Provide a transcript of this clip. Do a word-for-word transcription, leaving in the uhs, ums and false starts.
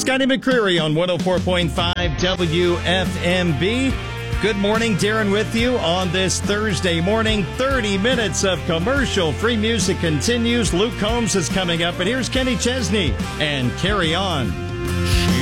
Scotty McCreery on one oh four point five W F M B. Good morning, Darren with you on this Thursday morning. thirty minutes of commercial-free music continues. Luke Combs is coming up, and here's Kenny Chesney and Carry On.